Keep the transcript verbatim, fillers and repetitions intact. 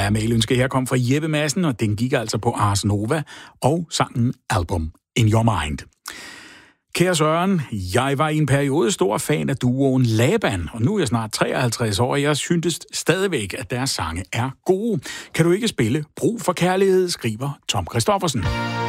Ja, mailønske her kom fra Jeppe Madsen, og den gik altså på Ars Nova og sangen Album in Your Mind. Kære Søren, jeg var i en periode stor fan af duoen Laban, og nu er jeg snart treoghalvtreds år, og jeg synes stadigvæk, at deres sange er gode. Kan du ikke spille Brug for kærlighed, skriver Tom Christoffersen.